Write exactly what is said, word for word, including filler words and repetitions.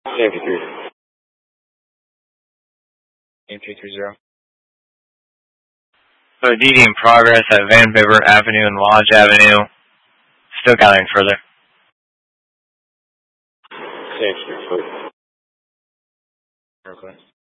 Same three three. Same three three zero. So D D in progress at Van Bibber Avenue and Lodge Avenue. Still gathering further. Same three three. Real quick.